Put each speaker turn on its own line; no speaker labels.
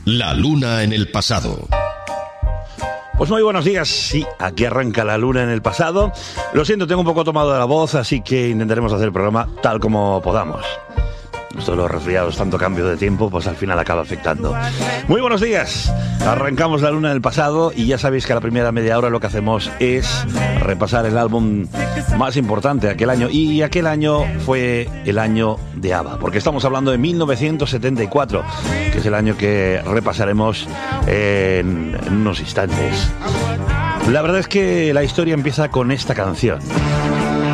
La luna en el pasado.
Pues muy buenos días, sí, aquí arranca La luna en el pasado. Lo siento, tengo un poco tomado de la voz, así que intentaremos hacer el programa tal como podamos. Esto de los resfriados, tanto cambio de tiempo, pues al final acaba afectando. Muy buenos días, arrancamos La luna en el pasado y ya sabéis que a la primera media hora lo que hacemos es repasar el álbum más importante de aquel año. Y aquel año fue el año de ABBA, porque estamos hablando de 1974, que es el año que repasaremos en unos instantes. La verdad es que la historia empieza con esta canción.